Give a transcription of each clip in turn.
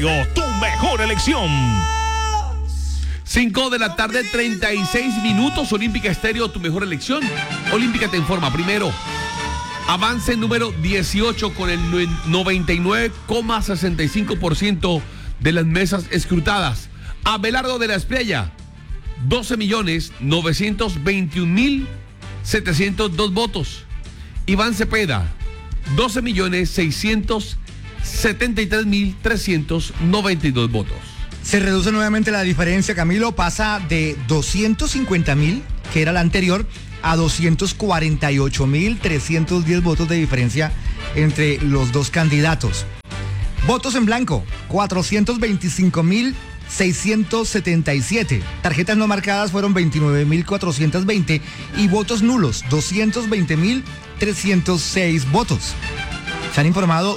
Tu mejor elección. 5 de la tarde, 36 minutos. Olímpica Estéreo, tu mejor elección. Olímpica te informa. Primero, avance número 18 con el 99,65% de las mesas escrutadas. Abelardo de la Espriella, 12.921.702 votos. Iván Cepeda, 12.673.392 votos. Se reduce nuevamente la diferencia, Camilo, pasa de 250.000, que era la anterior, a 248.310 votos de diferencia entre los dos candidatos. Votos en blanco, 425.677. Tarjetas no marcadas fueron 29.420 y votos nulos, 220.306 votos. Se han informado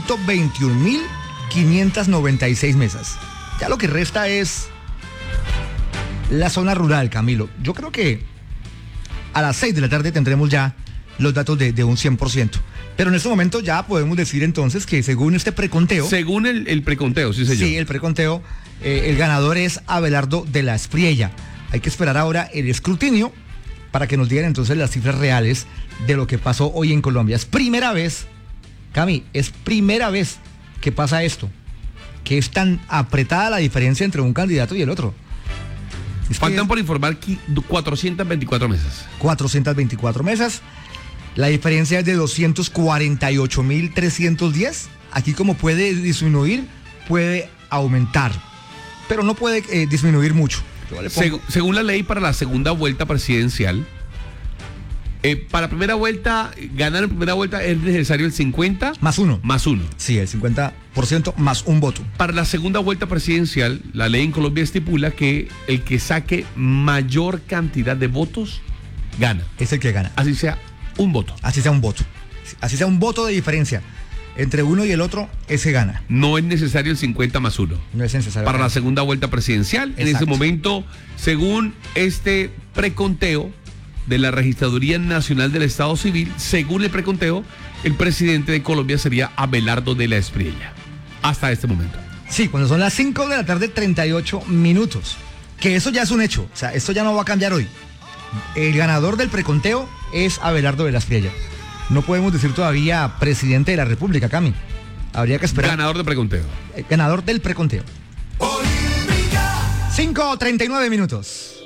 121.596 mesas. Ya lo que resta es la zona rural, Camilo. Yo creo que a las 6 de la tarde tendremos ya los datos de un 100%. Pero en este momento ya podemos decir entonces que según este preconteo... Según el preconteo, sí señor. Sí, el preconteo, el ganador es Abelardo de la Espriella. Hay que esperar ahora el escrutinio para que nos digan entonces las cifras reales de lo que pasó hoy en Colombia. Es primera vez, Cami, es primera vez que pasa esto, que es tan apretada la diferencia entre un candidato y el otro. Faltan por informar 424 mesas. 424 mesas. La diferencia es de 248.310. Aquí como puede disminuir, puede aumentar. Pero no puede disminuir mucho. Según la ley para la segunda vuelta presidencial, para primera vuelta, ganar en primera vuelta es necesario el 50 más uno. Más uno. Sí, el 50% más un voto. Para la segunda vuelta presidencial, la ley en Colombia estipula que el que saque mayor cantidad de votos gana. Es el que gana. Así sea un voto. Así sea un voto. Así sea un voto de diferencia entre uno y el otro, ese gana. No es necesario el 50 más uno. No es necesario. Para la segunda vuelta presidencial, en ese momento, según este preconteo de la Registraduría Nacional del Estado Civil, según el preconteo, el presidente de Colombia sería Abelardo de la Espriella. Hasta este momento. Sí, cuando son las 5 de la tarde, 38 minutos. Que eso ya es un hecho. O sea, esto ya no va a cambiar hoy. El ganador del preconteo es Abelardo de la Espriella. No podemos decir todavía presidente de la República, Cami. Habría que esperar. Ganador del preconteo. Ganador del preconteo. 5:39 minutos.